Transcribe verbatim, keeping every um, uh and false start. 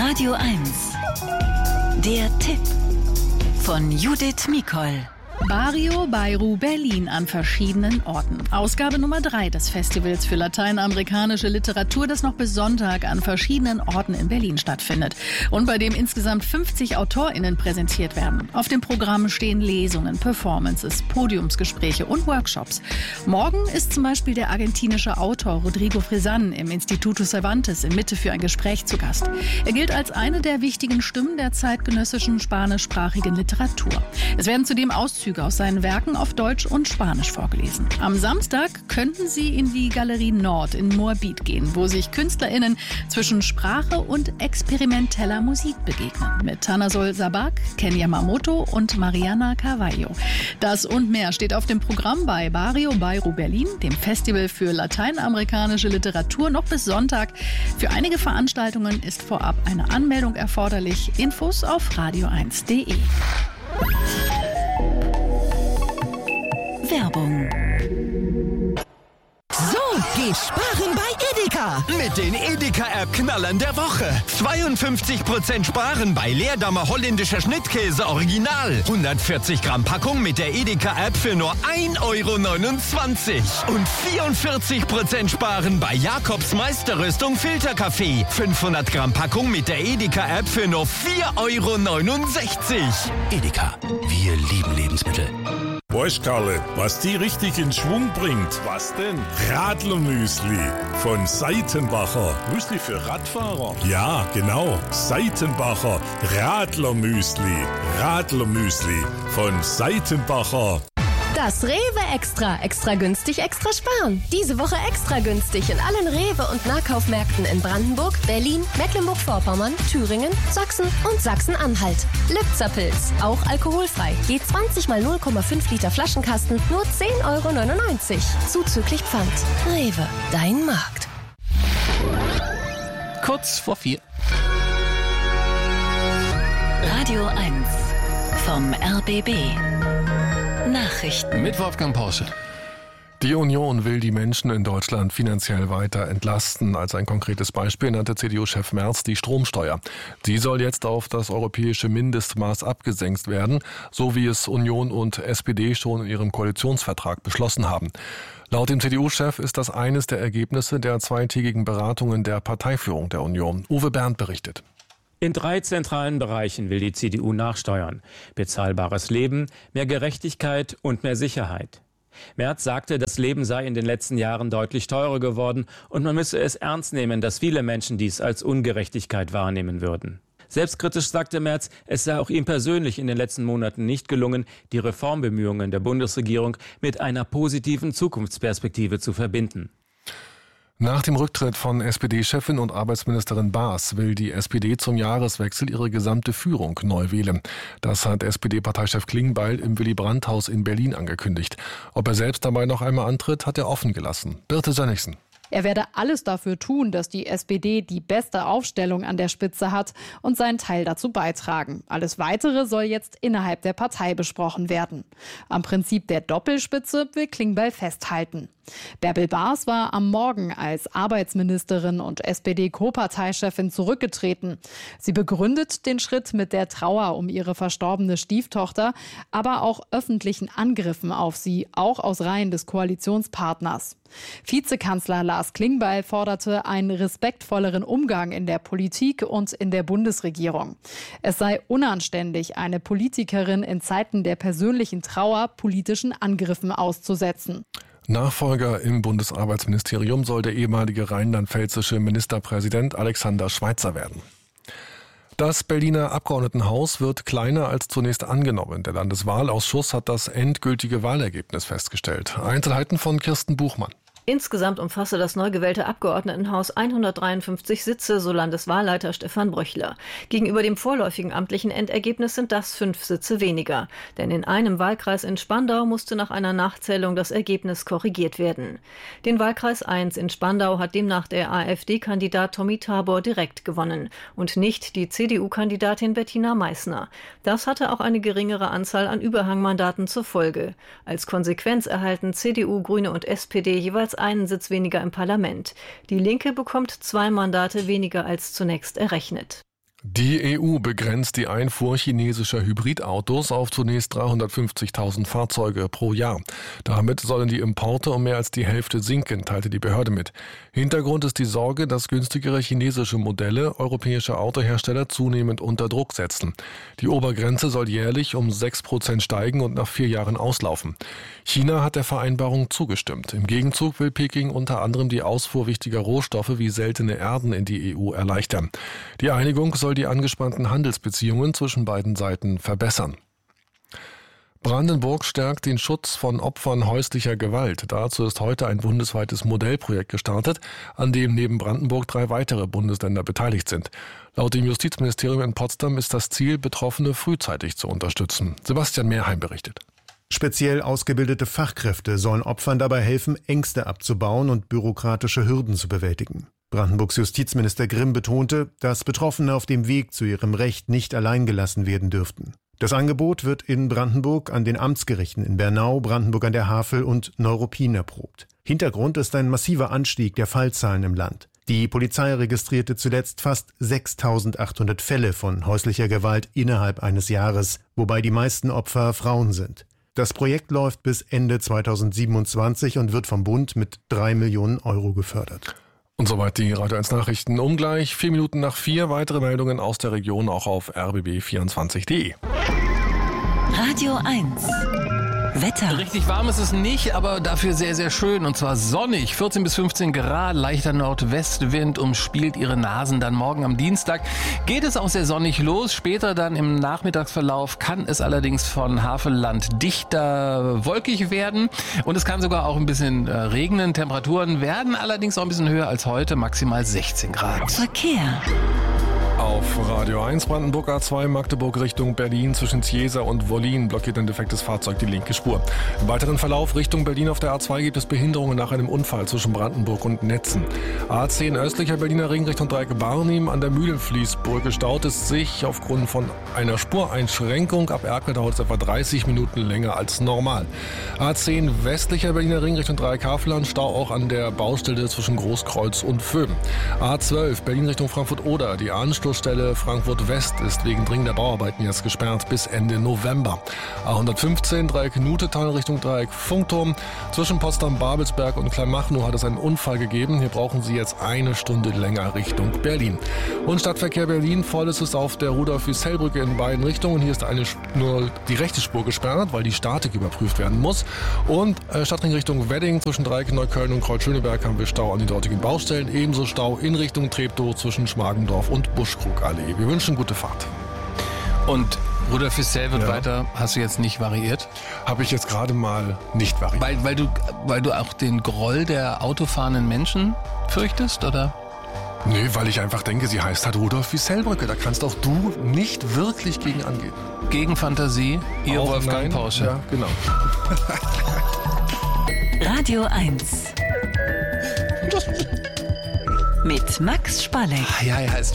Radio eins. Der Tipp von Judith Mikol. Barrio Bairro Berlin an verschiedenen Orten. Ausgabe Nummer drei des Festivals für lateinamerikanische Literatur, das noch bis Sonntag an verschiedenen Orten in Berlin stattfindet und bei dem insgesamt fünfzig AutorInnen präsentiert werden. Auf dem Programm stehen Lesungen, Performances, Podiumsgespräche und Workshops. Morgen ist zum Beispiel der argentinische Autor Rodrigo Fresán im Instituto Cervantes in Mitte für ein Gespräch zu Gast. Er gilt als eine der wichtigen Stimmen der zeitgenössischen spanischsprachigen Literatur. Es werden zudem Auszüge aus seinen Werken auf Deutsch und Spanisch vorgelesen. Am Samstag könnten Sie in die Galerie Nord in Moabit gehen, wo sich KünstlerInnen zwischen Sprache und experimenteller Musik begegnen. Mit Tanasol Sabak, Ken Yamamoto und Mariana Carvalho. Das und mehr steht auf dem Programm bei Barrio Bairro Berlin, dem Festival für lateinamerikanische Literatur, noch bis Sonntag. Für einige Veranstaltungen ist vorab eine Anmeldung erforderlich. Infos auf radio eins punkt de. Werbung. So geht sparen bei Edeka. Mit den Edeka-App-Knallern der Woche. zweiundfünfzig Prozent sparen bei Leerdammer holländischer Schnittkäse Original. hundertvierzig Gramm Packung mit der Edeka-App für nur ein Euro neunundzwanzig. Und vierundvierzig Prozent sparen bei Jakobs Meisterrüstung Filterkaffee. fünfhundert Gramm Packung mit der Edeka-App für nur vier Euro neunundsechzig. Edeka, wir lieben Lebensmittel. Weißt Karle, was die richtig in Schwung bringt? Was denn? Radlermüsli von Seitenbacher. Müsli für Radfahrer? Ja, genau. Seitenbacher Radlermüsli. Radlermüsli von Seitenbacher. Das Rewe Extra. Extra günstig, extra sparen. Diese Woche extra günstig in allen Rewe- und Nahkaufmärkten in Brandenburg, Berlin, Mecklenburg-Vorpommern, Thüringen, Sachsen und Sachsen-Anhalt. Lübzer-Pilz, auch alkoholfrei. Je zwanzig mal null Komma fünf Liter Flaschenkasten, nur zehn Euro neunundneunzig. Zuzüglich Pfand. Rewe, dein Markt. Kurz vor vier. Radio eins vom R B B. Nachrichten mit Wolfgang Porsche. Die Union will die Menschen in Deutschland finanziell weiter entlasten. Als ein konkretes Beispiel nannte C D U-Chef Merz die Stromsteuer. Die soll jetzt auf das europäische Mindestmaß abgesenkt werden, so wie es Union und S P D schon in ihrem Koalitionsvertrag beschlossen haben. Laut dem C D U-Chef ist das eines der Ergebnisse der zweitägigen Beratungen der Parteiführung der Union. Uwe Berndt berichtet. In drei zentralen Bereichen will die C D U nachsteuern. Bezahlbares Leben, mehr Gerechtigkeit und mehr Sicherheit. Merz sagte, das Leben sei in den letzten Jahren deutlich teurer geworden und man müsse es ernst nehmen, dass viele Menschen dies als Ungerechtigkeit wahrnehmen würden. Selbstkritisch sagte Merz, es sei auch ihm persönlich in den letzten Monaten nicht gelungen, die Reformbemühungen der Bundesregierung mit einer positiven Zukunftsperspektive zu verbinden. Nach dem Rücktritt von S P D-Chefin und Arbeitsministerin Baas will die S P D zum Jahreswechsel ihre gesamte Führung neu wählen. Das hat S P D-Parteichef Klingbeil im Willy-Brandt-Haus in Berlin angekündigt. Ob er selbst dabei noch einmal antritt, hat er offen gelassen. Birte Sönnigsen. Er werde alles dafür tun, dass die S P D die beste Aufstellung an der Spitze hat und seinen Teil dazu beitragen. Alles Weitere soll jetzt innerhalb der Partei besprochen werden. Am Prinzip der Doppelspitze will Klingbeil festhalten. Bärbel Baas war am Morgen als Arbeitsministerin und S P D-Co-Parteichefin zurückgetreten. Sie begründet den Schritt mit der Trauer um ihre verstorbene Stieftochter, aber auch öffentlichen Angriffen auf sie, auch aus Reihen des Koalitionspartners. Vizekanzler Lars Klingbeil forderte einen respektvolleren Umgang in der Politik und in der Bundesregierung. Es sei unanständig, eine Politikerin in Zeiten der persönlichen Trauer politischen Angriffen auszusetzen. Nachfolger im Bundesarbeitsministerium soll der ehemalige rheinland-pfälzische Ministerpräsident Alexander Schweitzer werden. Das Berliner Abgeordnetenhaus wird kleiner als zunächst angenommen. Der Landeswahlausschuss hat das endgültige Wahlergebnis festgestellt. Einzelheiten von Kirsten Buchmann. Insgesamt umfasse das neu gewählte Abgeordnetenhaus hundertdreiundfünfzig Sitze, so Landeswahlleiter Stefan Bröchler. Gegenüber dem vorläufigen amtlichen Endergebnis sind das fünf Sitze weniger. Denn in einem Wahlkreis in Spandau musste nach einer Nachzählung das Ergebnis korrigiert werden. Den Wahlkreis eins in Spandau hat demnach der AfD-Kandidat Tommy Tabor direkt gewonnen und nicht die C D U-Kandidatin Bettina Meissner. Das hatte auch eine geringere Anzahl an Überhangmandaten zur Folge. Als Konsequenz erhalten C D U, Grüne und S P D jeweils einen Sitz weniger im Parlament. Die Linke bekommt zwei Mandate weniger als zunächst errechnet. Die E U begrenzt die Einfuhr chinesischer Hybridautos auf zunächst dreihundertfünfzigtausend Fahrzeuge pro Jahr. Damit sollen die Importe um mehr als die Hälfte sinken, teilte die Behörde mit. Hintergrund ist die Sorge, dass günstigere chinesische Modelle europäische Autohersteller zunehmend unter Druck setzen. Die Obergrenze soll jährlich um sechs Prozent steigen und nach vier Jahren auslaufen. China hat der Vereinbarung zugestimmt. Im Gegenzug will Peking unter anderem die Ausfuhr wichtiger Rohstoffe wie seltene Erden in die E U erleichtern. Die Einigung soll die angespannten Handelsbeziehungen zwischen beiden Seiten verbessern. Brandenburg stärkt den Schutz von Opfern häuslicher Gewalt. Dazu ist heute ein bundesweites Modellprojekt gestartet, an dem neben Brandenburg drei weitere Bundesländer beteiligt sind. Laut dem Justizministerium in Potsdam ist das Ziel, Betroffene frühzeitig zu unterstützen. Sebastian Mehrheim berichtet. Speziell ausgebildete Fachkräfte sollen Opfern dabei helfen, Ängste abzubauen und bürokratische Hürden zu bewältigen. Brandenburgs Justizminister Grimm betonte, dass Betroffene auf dem Weg zu ihrem Recht nicht allein gelassen werden dürften. Das Angebot wird in Brandenburg an den Amtsgerichten in Bernau, Brandenburg an der Havel und Neuruppin erprobt. Hintergrund ist ein massiver Anstieg der Fallzahlen im Land. Die Polizei registrierte zuletzt fast sechstausendachthundert Fälle von häuslicher Gewalt innerhalb eines Jahres, wobei die meisten Opfer Frauen sind. Das Projekt läuft bis Ende zweitausendsiebenundzwanzig und wird vom Bund mit drei Millionen Euro gefördert. Und soweit die Radio eins Nachrichten. Um gleich vier Minuten nach vier weitere Meldungen aus der Region auch auf r b b vierundzwanzig punkt d e. Radio eins. Wetter. Richtig warm ist es nicht, aber dafür sehr, sehr schön. Und zwar sonnig. vierzehn bis fünfzehn Grad, leichter Nordwestwind umspielt ihre Nasen. Dann morgen am Dienstag geht es auch sehr sonnig los. Später dann im Nachmittagsverlauf kann es allerdings von Havelland dichter wolkig werden. Und es kann sogar auch ein bisschen regnen. Temperaturen werden allerdings auch ein bisschen höher als heute, maximal sechzehn Grad. Verkehr. Auf Radio eins Brandenburg A zwei Magdeburg Richtung Berlin zwischen Ziesa und Wollin blockiert ein defektes Fahrzeug die linke Spur. Im weiteren Verlauf Richtung Berlin auf der A zwei gibt es Behinderungen nach einem Unfall zwischen Brandenburg und Netzen. A zehn östlicher Berliner Ring Richtung Dreieck Barnim an der Mühlenfließbrücke staut es sich aufgrund von einer Spureinschränkung. Ab Erkel dauert es etwa dreißig Minuten länger als normal. A zehn westlicher Berliner Ring Richtung Dreieck Havelland Stau auch an der Baustelle zwischen Großkreuz und Vöben. A zwölf Berlin Richtung Frankfurt-Oder. Die Anstoßstelle Frankfurt West ist wegen dringender Bauarbeiten jetzt gesperrt bis Ende November. A hundertfünfzehn Dreieck Nutetal Richtung Dreieck Funkturm. Zwischen Potsdam-Babelsberg und Kleinmachnow hat es einen Unfall gegeben. Hier brauchen Sie jetzt eine Stunde länger Richtung Berlin. Und Stadtverkehr Berlin, voll ist es auf der Rudolf-Wiesel-Brücke in beiden Richtungen. Hier ist eine, nur die rechte Spur gesperrt, weil die Statik überprüft werden muss. Und äh, Stadtring Richtung Wedding zwischen Dreieck Neukölln und Kreuz-Schöneberg haben wir Stau an den dortigen Baustellen. Ebenso Stau in Richtung Treptow zwischen Schmargendorf und Buschkrugallee. Wir wünschen gute Fahrt. Und Rudolf Wiesel wird Ja. weiter, hast du jetzt nicht variiert? Habe ich jetzt gerade mal nicht variiert. Weil, weil, du, weil du auch den Groll der autofahrenden Menschen fürchtest, oder? Nee, weil ich einfach denke, sie heißt halt Rudolf-Wiesel-Brücke. Da kannst auch du nicht wirklich gegen angehen. Gegen Fantasie, ihr Auch Wolfgang nein. Porsche. Ja, genau. Radio eins. Mit Max Spalleck. Ja, er heißt